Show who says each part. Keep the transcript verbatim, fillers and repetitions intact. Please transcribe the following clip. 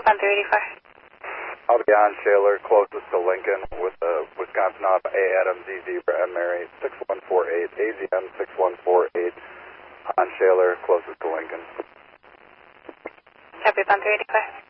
Speaker 1: Panther eighty-four.
Speaker 2: I'll be on Shaler, closest to Lincoln, with the Wisconsin Alpha A Adam Z Zebra and Mary six one four eight, A Z M six one four eight, on Shaler, closest to Lincoln.
Speaker 1: Copy, Panther eighty-four.